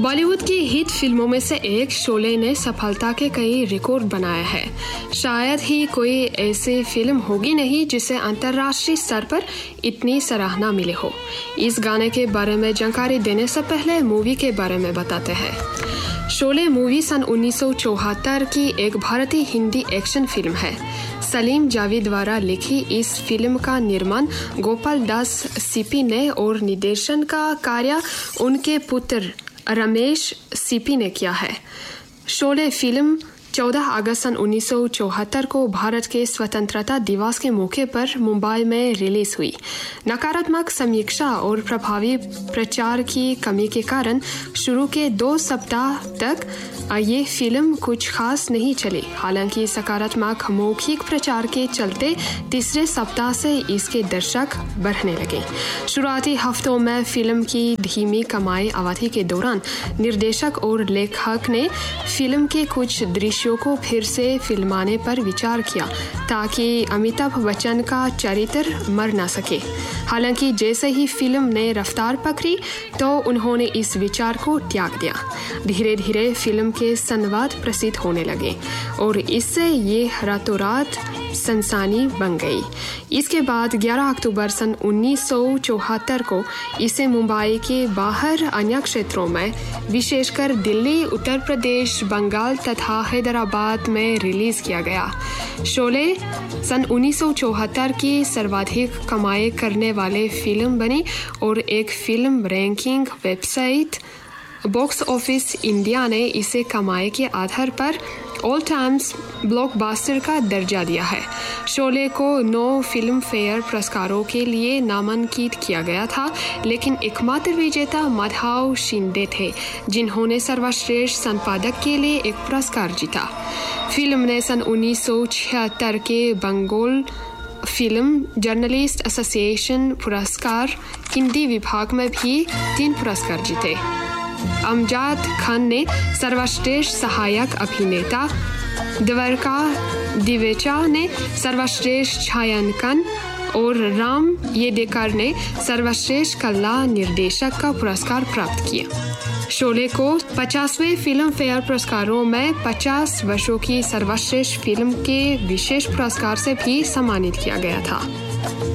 बॉलीवुड की हिट फिल्मों में से एक शोले ने सफलता के कई रिकॉर्ड बनाए हैं। शायद ही कोई ऐसी फिल्म होगी नहीं जिसे अंतर्राष्ट्रीय स्तर पर इतनी सराहना मिले हो। इस गाने के बारे में जानकारी देने से पहले मूवी के बारे में बताते हैं। शोले मूवी सन 1974 की एक भारतीय हिंदी एक्शन फिल्म है। सलीम जावेद द्वारा लिखी इस फिल्म का निर्माण गोपाल दास सीपी ने और निर्देशन का कार्य उनके पुत्र रमेश सीपी ने किया है। शोले फिल्म 14 अगस्त सन 1974 को भारत के स्वतंत्रता दिवस के मौके पर मुंबई में रिलीज हुई। नकारात्मक समीक्षा और प्रभावी प्रचार की कमी के कारण शुरू के 2 सप्ताह तक ये फिल्म कुछ खास नहीं चली। हालांकि सकारात्मक मौखिक प्रचार के चलते तीसरे सप्ताह से इसके दर्शक बढ़ने लगे। शुरुआती हफ्तों में फिल्म की धीमी कमाई अवधि के दौरान निर्देशक और लेखक ने फिल्म के कुछ दृश्यों को फिर से फिल्माने पर विचार किया ताकि अमिताभ बच्चन का चरित्र मर न सके। हालांकि जैसे ही फिल्म ने रफ्तार पकड़ी तो उन्होंने इस विचार को त्याग दिया। धीरे धीरे फिल्म के संवाद प्रसिद्ध होने लगे और इससे ये रातों रात सनसनी बन गई। इसके बाद 11 अक्टूबर सन 1974 को इसे मुंबई के बाहर अन्य क्षेत्रों में विशेषकर दिल्ली, उत्तर प्रदेश, बंगाल तथा हैदराबाद में रिलीज किया गया। शोले सन 1974 की सर्वाधिक कमाई करने वाले फिल्म बनी और एक film ranking website box office India ने इसे कमाई के आधार पर ऑल टाइम्स ब्लॉकबस्टर का दर्जा दिया है। शोले को 9 फिल्म फेयर पुरस्कारों के लिए नामांकित किया गया था, लेकिन एकमात्र विजेता माधव शिंदे थे जिन्होंने सर्वश्रेष्ठ संपादक के लिए एक पुरस्कार जीता। फिल्म ने सन 1976 के बंगाल फिल्म जर्नलिस्ट एसोसिएशन पुरस्कार हिंदी विभाग में भी 3 पुरस्कार जीते। अमजद खान ने सर्वश्रेष्ठ सहायक अभिनेता, द्वारका दिवेचा ने सर्वश्रेष्ठ छायांकन और राम येडेकर ने सर्वश्रेष्ठ कला निर्देशक का पुरस्कार प्राप्त किया। शोले को 50वें फिल्म फेयर पुरस्कारों में 50 वर्षों की सर्वश्रेष्ठ फिल्म के विशेष पुरस्कार से भी सम्मानित किया गया था।